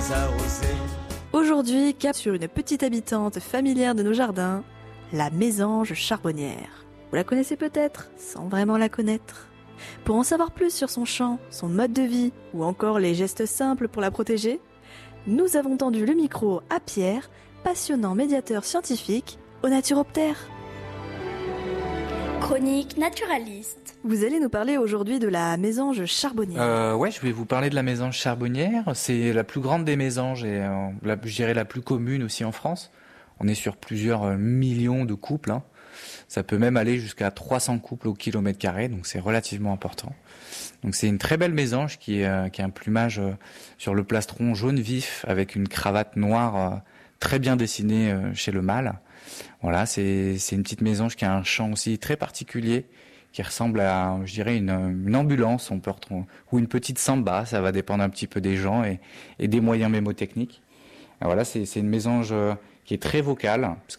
arrosés. Aujourd'hui, cap sur une petite habitante familière de nos jardins, la mésange charbonnière. Vous la connaissez peut-être, sans vraiment la connaître. Pour en savoir plus sur son chant, son mode de vie, ou encore les gestes simples pour la protéger, nous avons tendu le micro à Pierre, passionnant médiateur scientifique au Naturoptère. Chronique naturaliste. Vous allez nous parler aujourd'hui de la mésange charbonnière. Ouais, je vais vous parler de la mésange charbonnière. C'est la plus grande des mésanges et je dirais la plus commune aussi en France. On est sur plusieurs millions de couples, hein. Ça peut même aller jusqu'à 300 couples au kilomètre carré, donc c'est relativement important. Donc c'est une très belle mésange qui a un plumage sur le plastron jaune vif avec une cravate noire très bien dessinée chez le mâle. Voilà, c'est une petite mésange qui a un chant aussi très particulier, qui ressemble à, je dirais, une ambulance, on peut retrouver, ou une petite samba, ça va dépendre un petit peu des gens et des moyens mémotechniques. Voilà, c'est une mésange qui est très vocale, parce